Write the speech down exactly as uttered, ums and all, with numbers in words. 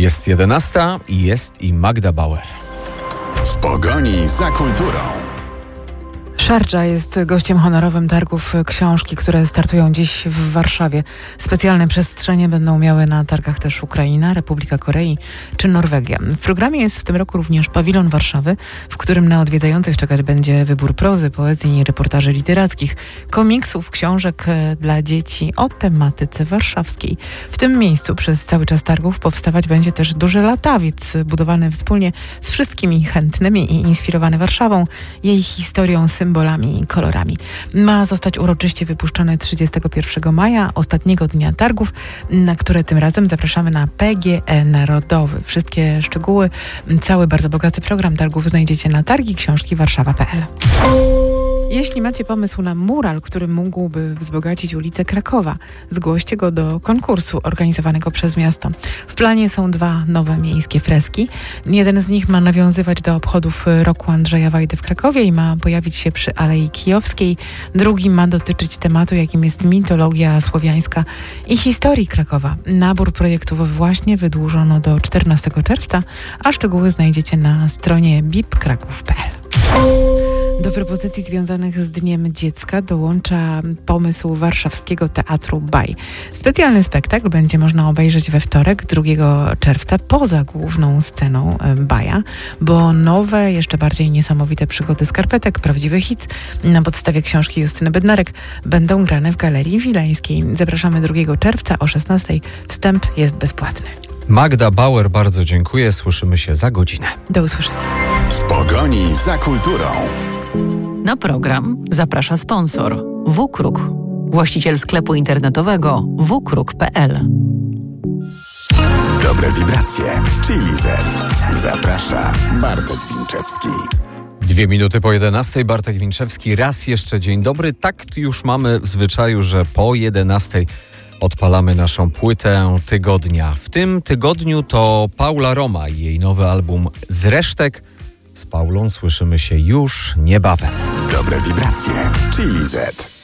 Jest jedenasta i jest i Magda Bauer. W pogoni za kulturą. Szardża jest gościem honorowym targów książki, które startują dziś w Warszawie. Specjalne przestrzenie będą miały na targach też Ukraina, Republika Korei czy Norwegia. W programie jest w tym roku również pawilon Warszawy, w którym na odwiedzających czekać będzie wybór prozy, poezji, reportaży literackich, komiksów, książek dla dzieci o tematyce warszawskiej. W tym miejscu przez cały czas targów powstawać będzie też duży latawiec, budowany wspólnie z wszystkimi chętnymi i inspirowany Warszawą, jej historią, symbolami i kolorami. Ma zostać uroczyście wypuszczony trzydziestego pierwszego maja, ostatniego dnia targów, na które tym razem zapraszamy na P G E Narodowy. Wszystkie szczegóły, cały bardzo bogaty program targów znajdziecie na targi książki warszawa kropka p l. Jeśli macie pomysł na mural, który mógłby wzbogacić ulicę Krakowa, zgłoście go do konkursu organizowanego przez miasto. W planie są dwa nowe miejskie freski. Jeden z nich ma nawiązywać do obchodów roku Andrzeja Wajdy w Krakowie i ma pojawić się przy Alei Kijowskiej. Drugi ma dotyczyć tematu, jakim jest mitologia słowiańska i historii Krakowa. Nabór projektów właśnie wydłużono do czternastego czerwca, a szczegóły znajdziecie na stronie bipkraków kropka p l. Do propozycji związanych z Dniem Dziecka dołącza pomysł warszawskiego Teatru Baj. Specjalny spektakl będzie można obejrzeć we wtorek, drugiego czerwca, poza główną sceną Baja, bo nowe, jeszcze bardziej niesamowite przygody skarpetek, prawdziwy hit na podstawie książki Justyny Bednarek będą grane w Galerii Wileńskiej. Zapraszamy drugiego czerwca o szesnastej. Wstęp jest bezpłatny. Magda Bauer, bardzo dziękuję. Słyszymy się za godzinę. Do usłyszenia. W pogoni za kulturą. Na program zaprasza sponsor WKRUK, właściciel sklepu internetowego w k r u k kropka p l. Dobre wibracje w Chili Z. Zaprasza Bartek Winczewski. Dwie minuty po jedenastej, Bartek Winczewski. Raz jeszcze dzień dobry. Tak już mamy w zwyczaju, że po jedenastej odpalamy naszą płytę tygodnia. W tym tygodniu to Paula Roma i jej nowy album Z resztek. Z Paulą słyszymy się już niebawem. Dobre wibracje w Chili Z.